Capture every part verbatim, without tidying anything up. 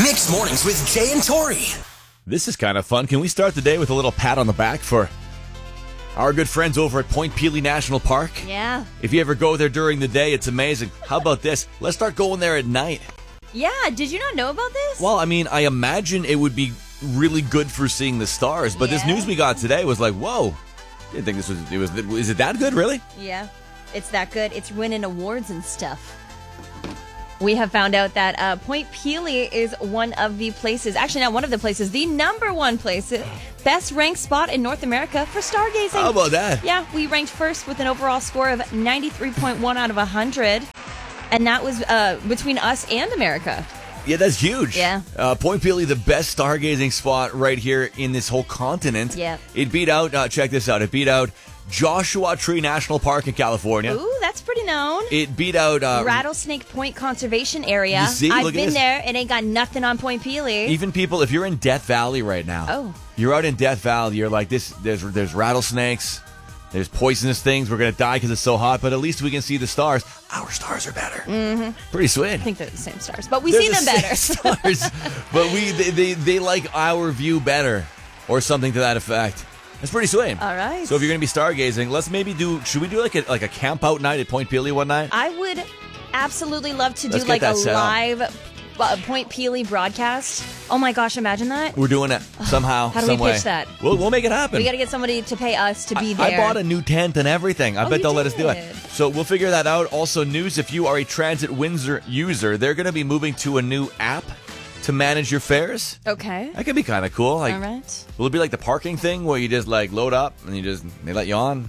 Mixed Mornings with Jay and Tori. This is kind of fun. Can we start the day with a little pat on the back for our good friends over at Point Pelee National Park? Yeah. If you ever go there during the day, it's amazing. How about this? Let's start going there at night. Yeah, did you not know about this? Well, I mean, I imagine it would be really good for seeing the stars, but this Yeah. news we got today was like, whoa. Didn't think this was, it was, is it that good, really? Yeah, it's that good. It's winning awards and stuff. We have found out that uh, Point Pelee is one of the places, actually not one of the places, the number one place, best ranked spot in North America for stargazing. How about that? Yeah, we ranked first with an overall score of ninety-three point one out of one hundred, and that was uh, between us and America. Yeah, that's huge. Yeah. Uh, Point Pelee, the best stargazing spot right here in this whole continent. Yeah. It beat out, uh, check this out, it beat out Joshua Tree National Park in California. Ooh, that's pretty known. It beat out uh, Rattlesnake Point Conservation Area. You see? I've Look at been this. there. It ain't got nothing on Point Pelee. even people. If you're in Death Valley right now, Oh. you're out in Death Valley. You're like this. There's there's rattlesnakes. There's poisonous things. We're gonna die because it's so hot. But at least we can see the stars. Our stars are better. Mm-hmm. Pretty sweet. I think they're the same stars, but we They're see the them better. same stars, but we they, they they like our view better, or something to that effect. That's pretty sweet. All right. So if you're gonna be stargazing, let's maybe do. Should we do like a like a camp out night at Point Pelee one night? I would absolutely love to do Let's get like a that set up. live uh, Point Pelee broadcast. Oh my gosh, imagine that. We're doing it somehow. How do some we way. pitch that? We'll we'll make it happen. We got to get somebody to pay us to be I- there. I bought a new tent and everything. I Oh, bet you they'll let us do it. did. So we'll figure that out. Also, news, if you are a Transit Windsor user, they're going to be moving to a new app to manage your fares. Okay. That could be kind of cool. Like, All right. will it be like the parking thing where you just like load up and you just they let you on?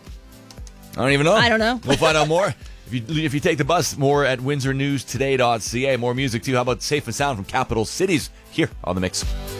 I don't even know. I don't know. We'll find out more. If you if you take the bus, more at windsor news today dot c a. More music too. How about Safe and Sound from Capital Cities here on The Mix?